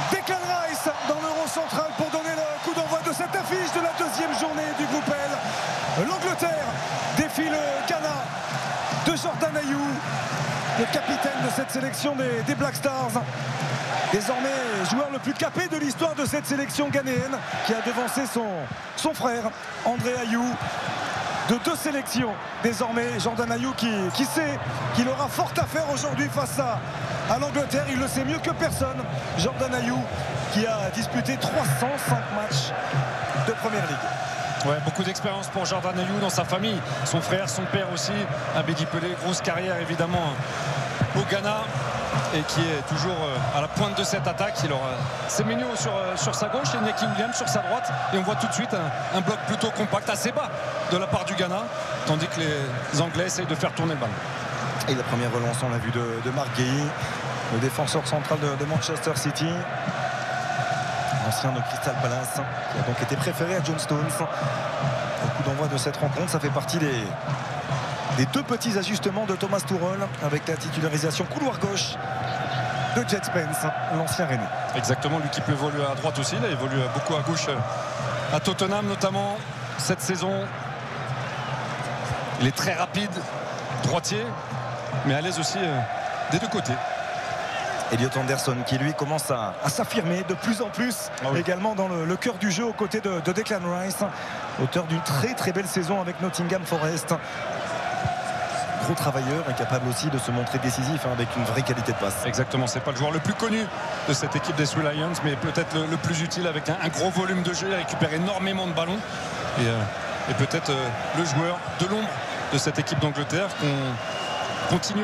Declan Rice dans l'Euro central pour donner le coup d'envoi de cette affiche de la deuxième journée du groupe L. L'Angleterre défie le Ghana de Jordan Ayew, le capitaine de cette sélection des Black Stars. Désormais joueur le plus capé de l'histoire de cette sélection ghanéenne, qui a devancé son frère André Ayew de 2 sélections. Désormais Jordan Ayew qui sait qu'il aura fort à faire aujourd'hui face à l'Angleterre. Il le sait mieux que personne. Jordan Ayew qui a disputé 305 matchs de Première Ligue. Ouais, beaucoup d'expérience pour Jordan Ayew dans sa famille. Son frère, son père aussi. Abedi Pelé, grosse carrière évidemment au Ghana. Et qui est toujours à la pointe de cette attaque. Il aura Semenyo sur sa gauche et Iñaki Williams sur sa droite. Et on voit tout de suite un bloc plutôt compact, assez bas de la part du Ghana. Tandis que les Anglais essayent de faire tourner le ballon. Et la première relance, on l'a vu de Marc Guéhi, le défenseur central de Manchester City. Ancien de Crystal Palace, qui a donc été préféré à John Stones. Au coup d'envoi de cette rencontre, ça fait partie des 2 petits ajustements de Thomas Tuchel avec la titularisation couloir gauche de Jed Spence, l'ancien Rennais. Exactement, lui qui peut évoluer à droite aussi. Il a évolué beaucoup à gauche à Tottenham notamment cette saison. Il est très rapide, droitier, mais à l'aise aussi des 2 côtés. Elliot Anderson qui lui commence à s'affirmer de plus en plus également dans le cœur du jeu aux côtés de Declan Rice, auteur d'une très belle saison avec Nottingham Forest. Gros travailleur et capable aussi de se montrer décisif avec une vraie qualité de passe. Exactement, c'est pas le joueur le plus connu de cette équipe des Three Lions, mais peut-être le plus utile avec un gros volume de jeu. Il récupère énormément de ballons et peut-être le joueur de l'ombre de cette équipe d'Angleterre qu'on continue